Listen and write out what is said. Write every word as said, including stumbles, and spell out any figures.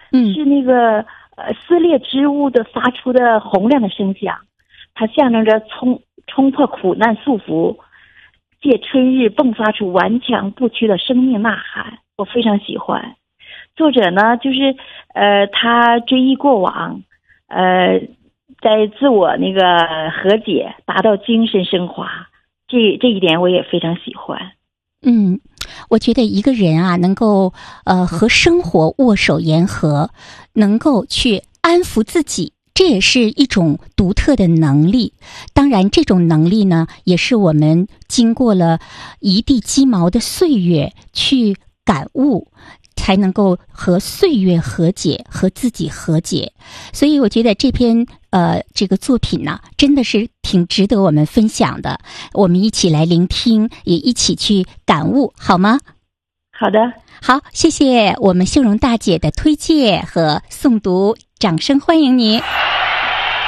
嗯， 是那个呃撕裂织物的发出的洪亮的声响，它象征着冲冲破苦难束缚，借春日迸发出顽强不屈的生命呐喊。我非常喜欢。作者呢，就是呃他追忆过往，呃在自我那个和解，达到精神升华，这这一点我也非常喜欢。 嗯，我觉得一个人啊，能够呃和生活握手言和，能够去安抚自己，这也是一种独特的能力。当然，这种能力呢，也是我们经过了一地鸡毛的岁月去感悟，才能够和岁月和解，和自己和解。所以我觉得这篇呃这个作品呢，真的是挺值得我们分享的。我们一起来聆听，也一起去感悟，好吗？ 好的， 好，谢谢我们秀荣大姐的推荐和诵读，掌声欢迎你。